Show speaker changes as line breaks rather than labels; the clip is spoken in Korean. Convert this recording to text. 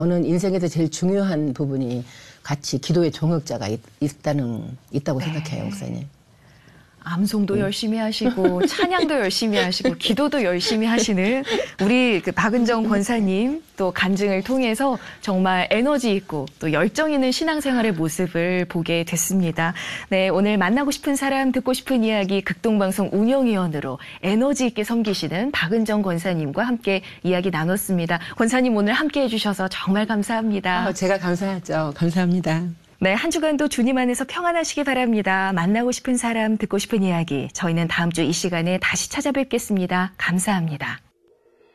저는 인생에서 제일 중요한 부분이 같이 기도의 동역자가 있다고 생각해요, 목사님.
암송도 열심히 하시고 찬양도 열심히 하시고 기도도 열심히 하시는 우리 박은정 권사님 또 간증을 통해서 정말 에너지 있고 또 열정 있는 신앙생활의 모습을 보게 됐습니다. 네, 오늘 만나고 싶은 사람 듣고 싶은 이야기 극동방송 운영위원으로 에너지 있게 섬기시는 박은정 권사님과 함께 이야기 나눴습니다. 권사님 오늘 함께 해주셔서 정말 감사합니다.
제가 감사하죠. 감사합니다.
네, 한 주간도 주님 안에서 평안하시기 바랍니다. 만나고 싶은 사람, 듣고 싶은 이야기. 저희는 다음 주 이 시간에 다시 찾아뵙겠습니다. 감사합니다.